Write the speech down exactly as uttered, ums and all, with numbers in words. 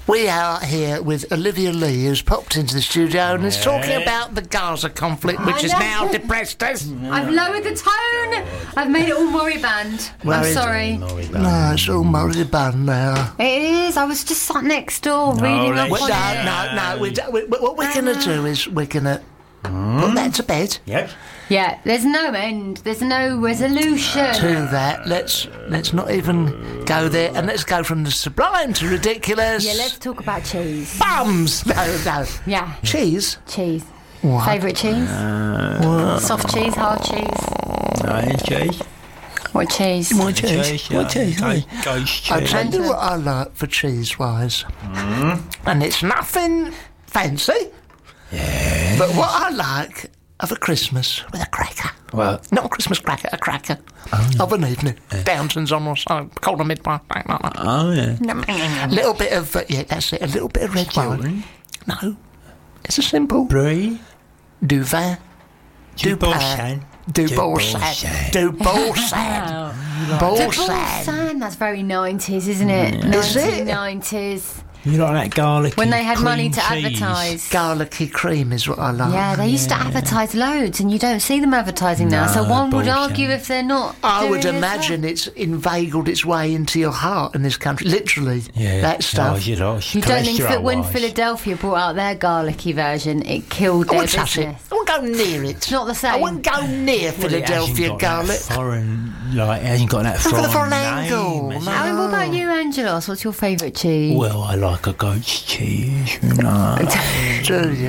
We are here with Olivia Lee, who's popped into the studio and is talking about the Gaza conflict, which I has know. now depressed us. I've lowered the tone. I've made it all Moriband. Where I'm is sorry. No, it's all moribund now. It is. I was just sat next door reading up Well, on no, it. no, no. We, do- we, what we're going to do is we're going to put that to bed. Yep. Yeah, there's no end. There's no resolution. To that, let's let's not even go there, and let's go from the sublime to ridiculous. Yeah, let's talk about cheese. Bums. No, no. Yeah, Cheese. cheese. What? Favourite cheese? Soft cheese, hard cheese? No, cheese. What cheese? What cheese? What cheese? Ghost, ghost I'll cheese. tell you what I like for cheese-wise, and it's nothing fancy. Yeah. But what I like of a Christmas with a cracker. Well, Not a Christmas cracker, a cracker. Of an evening. Downton's on or something. Cold and midnight. oh yeah. A little bit of, uh, yeah, that's it, a little bit of red wine. No. It's a simple. Brie. Du vin. Du pain. Boursin. Du Du boursin. Boursin. Du boursin. The Boursin. Boursin, that's very nineties, isn't it? Is it? nineteen nineties. You like that garlic? When they had money to cheese. advertise. Garlicky cream is what I like. Yeah, they used to advertise loads, and you don't see them advertising now. So No, one would bullshit. argue if they're not. I doing would it as imagine well. it's inveigled its way into your heart in this country. Literally, Yeah. that stuff. Oh, you like You don't think that when cholesterol-wise. Philadelphia brought out their garlicky version, it killed I their wouldn't touch it. business? I wouldn't go near it. It's not the same. I wouldn't go near Well, it Philadelphia hasn't got garlic. That foreign, like, it hasn't got that Look foreign, at the foreign name, angle. has it? No. I mean, what about you, Angelos? What's your favourite cheese? Well, I like a goat's cheese, you know. Do you?